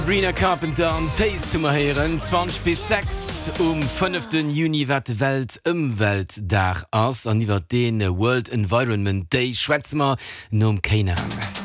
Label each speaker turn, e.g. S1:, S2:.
S1: Sabrina Carpenter an Taste heieren 20 bis 6 um 5. Juni wat de Weltëmweltdag ass aniwwer den World Environment Day Schwetzmer nom keine Ahnung.